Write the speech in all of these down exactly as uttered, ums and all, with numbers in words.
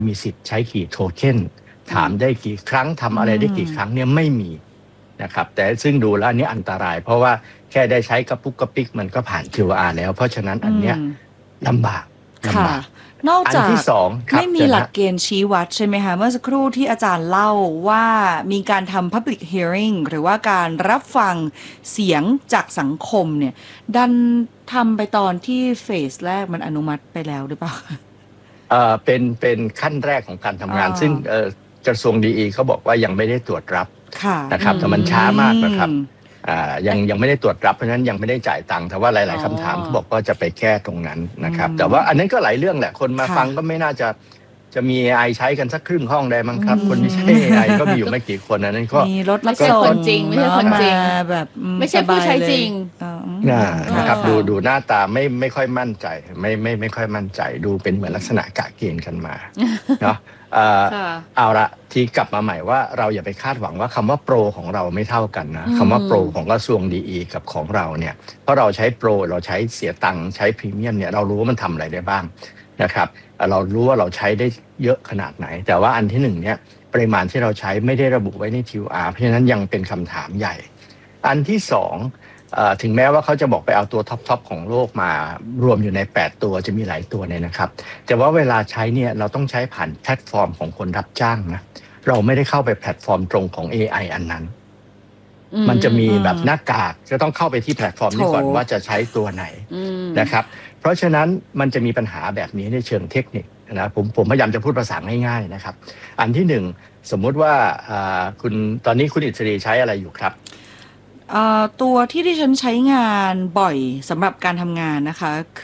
มีสิทธิ์ใช้กี่โทเค็นถามได้กี่ครั้งทำอะไรได้กี่ครั้งเนี่ยไม่มีนะครับแต่ซึ่งดูแล้วอันนี้อันตรายเพราะว่าแค่ได้ใช้กระปุกกระปิกมันก็ผ่าน คิว อาร์ แล้วเพราะฉะนั้นอันเนี้ยลำบากลำบากนอกจากที่สองไม่มีหลักเกณฑ์ชี้วัดใช่ไหมคะเมื่อสักครู่ที่อาจารย์เล่าว่ามีการทำ public hearing หรือว่าการรับฟังเสียงจากสังคมเนี่ยดันทำไปตอนที่เฟสแรกมันอนุมัติไปแล้วหรือเปล่าเอ่อเป็นเป็นขั้นแรกของการทำงานซึ่งเอ่อกระทรวงดีอีเขาบอกว่ายังไม่ได้ตรวจรับนะครับแต่มันช้ามากนะครับอ่ายังยังไม่ได้ตรวจรับเพราะฉะนั้นยังไม่ได้จ่ายตังค์แต่ว่าหลายๆคำถามเขาบอกว่าจะไปแก้ตรงนั้นนะครับแต่ว่าอันนั้นก็หลายเรื่องแหละคนมาฟังก็ไม่น่าจะจะมี เอ ไอ ใช้กันสักครึ่งห้องได้มั้งครับคนที่ใช้ เอ ไอ ก็มีอยู่ไม่กี่คนนั้นก็มีรถไม่ใช่คนจริงไม่ใช่คนจริงแบบไม่ใช่ผู้ใช้จริงนะครับดูดูหน้าตาไม่ไม่ค่อยมั่นใจไม่ไม่ไม่ค่อยมั่นใจดูเป็นเหมือนลักษณะกะเกณฑ์กันมาเนาะเอาละที่กลับมาใหม่ว่าเราอย่าไปคาดหวังว่าคำว่าโปรของเราไม่เท่ากันนะคำว่าโปรของกระทรวงดีอีกับของเราเนี่ยเพราะเราใช้โปรเราใช้เสียตังค์ใช้พรีเมียมเนี่ยเรารู้ว่ามันทำอะไรได้บ้างนะครับเรารู้ว่าเราใช้ได้เยอะขนาดไหนแต่ว่าอันที่หนึ่งเนี่ยปริมาณที่เราใช้ไม่ได้ระบุไว้ใน คิว อาร์ เพราะฉะนั้นยังเป็นคำถามใหญ่อันที่สองถึงแม้ว่าเขาจะบอกไปเอาตัวท็อปๆของโลกมารวมอยู่ในแปดตัวจะมีหลายตัวเนี่ยนะครับแต่ว่าเวลาใช้เนี่ยเราต้องใช้ผ่านแพลตฟอร์มของคนรับจ้างนะเราไม่ได้เข้าไปแพลตฟอร์มตรงของ เอ ไอ อันนั้นมันจะมีแบบหน้ากากจะต้องเข้าไปที่แพลตฟอร์มนี้ก่อนว่าจะใช้ตัวไหนนะครับเพราะฉะนั้นมันจะมีปัญหาแบบนี้ในเชิงเทคนิคนะผมผมพยายามจะพูดภาษาง่ายๆนะครับอันที่หนึ่งสมมุติว่าคุณตอนนี้คุณอิสรีใช้อะไรอยู่ครับตัวที่ดิฉันใช้งานบ่อยสำหรับการทำงานนะคะคือ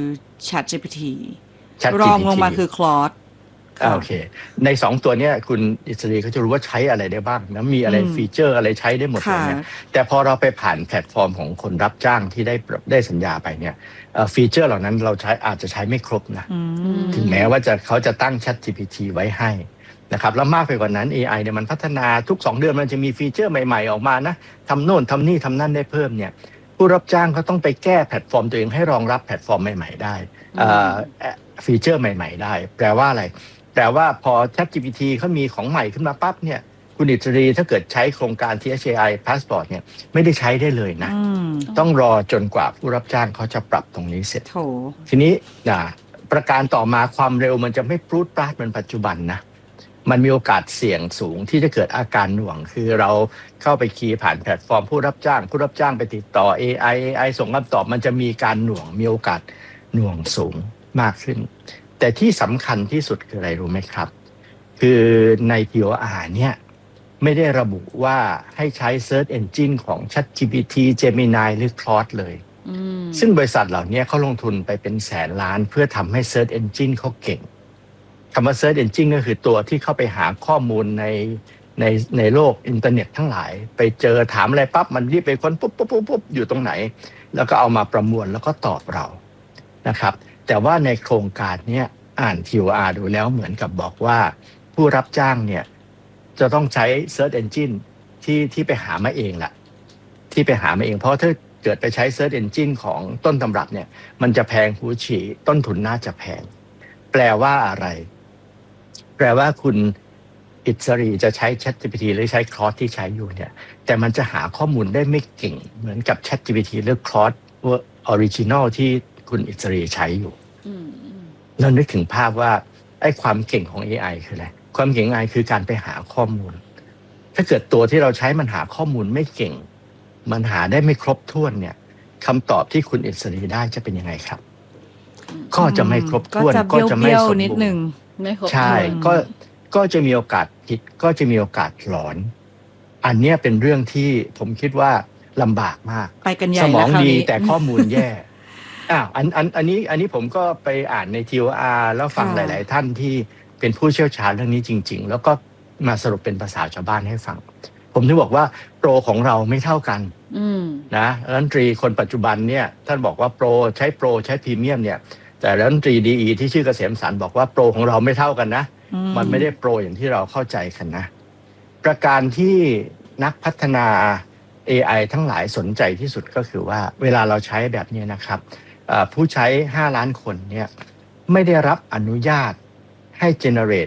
ChatGPT รองลงมาคือ Claude โอเคในสองตัวเนี้ยคุณอิสรีเขาจะรู้ว่าใช้อะไรได้บ้างนะมีอะไรฟีเจอร์อะไรใช้ได้หมดเลยเนี่ยแต่พอเราไปผ่านแพลตฟอร์มของคนรับจ้างที่ได้ได้สัญญาไปเนี่ยฟีเจอร์เหล่านั้นเราใช้อาจจะใช้ไม่ครบนะถึงแม้ว่าจะเขาจะตั้ง ChatGPT ไว้ให้นะครับแล้วมากไปกว่านั้น เอ ไอ เนี่ยมันพัฒนาทุกสองเดือนมันจะมีฟีเจอร์ใหม่ๆออกมานะทำโน่นทำนี่ทำนั่นได้เพิ่มเนี่ยผู้รับจ้างเขาต้องไปแก้แพลตฟอร์มตัวเองให้รองรับแพลตฟอร์มใหม่ๆได้ฟีเจอร์ใหม่ๆได้แปลว่าอะไรแปลว่าพอ ChatGPT เขามีของใหม่ขึ้นมาปั๊บเนี่ยคุณอิสรีถ้าเกิดใช้โครงการ ที เอช เอ ไอ Passport เนี่ยไม่ได้ใช้ได้เลยนะต้องรอจนกว่าผู้รับจ้างเขาจะปรับตรงนี้เสร็จทีนี้นะประการต่อมาความเร็วมันจะไม่ปรูดปราดเหมือนปัจจุบันนะมันมีโอกาสเสี่ยงสูงที่จะเกิดอาการหน่วงคือเราเข้าไปคีย์ผ่านแพลตฟอร์มผู้รับจ้างผู้รับจ้างไปติดต่อ เอ ไอ เอ ไอ ส่งคำตอบมันจะมีการหน่วงมีโอกาสหน่วงสูงมากขึ้นแต่ที่สำคัญที่สุดคืออะไรรู้ไหมครับคือใน ที โอ อาร์ เนี่ยไม่ได้ระบุว่าให้ใช้ Search Engine ของ ChatGPT Gemini หรือ Claude เลยซึ่งบริษัทเหล่านี้เขาลงทุนไปเป็นแสนล้านเพื่อทำให้ Search Engine เขาเก่งคำว่า Search Engine ก็คือตัวที่เข้าไปหาข้อมูลในในในโลกอินเทอร์เน็ตทั้งหลายไปเจอถามอะไรปั๊บมันรีบไปค้นปุ๊บปุ๊บปุ๊บปุ๊บอยู่ตรงไหนแล้วก็เอามาประมวลแล้วก็ตอบเรานะครับแต่ว่าในโครงการนี้อ่าน ที โอ อาร์ ดูแล้วเหมือนกับบอกว่าผู้รับจ้างเนี่ยจะต้องใช้ Search Engine ที่ที่ไปหามาเองแหละที่ไปหามาเองเพราะถ้าเกิดไปใช้ Search Engine ของต้นตำรับเนี่ยมันจะแพงหูฉี่ต้นทุนน่าจะแพงแปลว่าอะไรแปลว่าคุณอิสรีจะใช้ ChatGPT หรือใช้ Claude ที่ใช้อยู่เนี่ยแต่มันจะหาข้อมูลได้ไม่เก่งเหมือนกับ ChatGPT หรือ Claude Original ที่คุณอิสรีใช้อยู่แล้วนึกถึงภาพว่าไอ้ความเก่งของ เอ ไอ คืออะไรความเก่งของ เอ ไอ คือการไปหาข้อมูลถ้าเกิดตัวที่เราใช้มันหาข้อมูลไม่เก่งมันหาได้ไม่ครบถ้วนเนี่ยคำตอบที่คุณอิสรีได้จะเป็นยังไงครับก็จะไม่ครบถ้วนก็จะไม่สมบูรณ์ใช่ก็ก็จะมีโอกาสผิดก็จะมีโอกาสหลอนอันนี้เป็นเรื่องที่ผมคิดว่าลำบากมากไปกันใหญ่สมองดีแต่ข้อมูลแย่อ้าวอันอันอันนี้อันนี้ผมก็ไปอ่านใน ที โอ อาร์ แล้วฟังหลายๆท่านที่เป็นผู้เชี่ยวชาญเรื่องนี้จริงๆแล้วก็มาสรุปเป็นภาษาชาวบ้านให้ฟังผมถึงบอกว่าโปรของเราไม่เท่ากันนะรัฐมนตรีคนปัจจุบันเนี่ยท่านบอกว่าโปรใช้โปรใช้พรีเมียมเนี่ยแต่รัฐมนตรีดีอีที่ชื่อเกษมสรรบอกว่าโปรของเราไม่เท่ากันนะมันไม่ได้โปรอย่างที่เราเข้าใจกันนะประการที่นักพัฒนา เอ ไอ ทั้งหลายสนใจที่สุดก็คือว่าเวลาเราใช้แบบนี้นะครับผู้ใช้ห้าล้านคนเนี่ยไม่ได้รับอนุญาตให้ generate